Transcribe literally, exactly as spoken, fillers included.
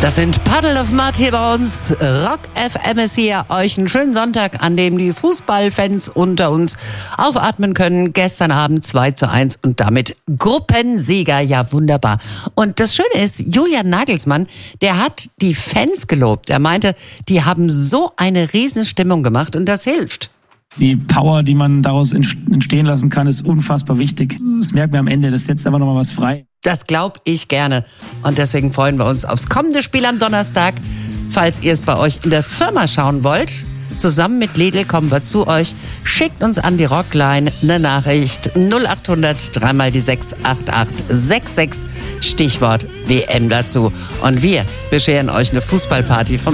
Das sind Puddle of Mud hier bei uns. Rock F M ist hier. Euch einen schönen Sonntag, an dem die Fußballfans unter uns aufatmen können. Gestern Abend zwei zu eins und damit Gruppensieger. Ja, wunderbar. Und das Schöne ist, Julian Nagelsmann, der hat die Fans gelobt. Er meinte, die haben so eine Riesenstimmung gemacht und das hilft. Die Power, die man daraus entstehen lassen kann, ist unfassbar wichtig. Das merkt man am Ende, das setzt einfach nochmal was frei. Das glaube ich gerne. Und deswegen freuen wir uns aufs kommende Spiel am Donnerstag. Falls ihr es bei euch in der Firma schauen wollt, zusammen mit Lidl kommen wir zu euch. Schickt uns an die Rockline eine Nachricht null acht hundert drei mal die sechs acht acht sechs sechs, Stichwort W M dazu. Und wir bescheren euch eine Fußballparty vom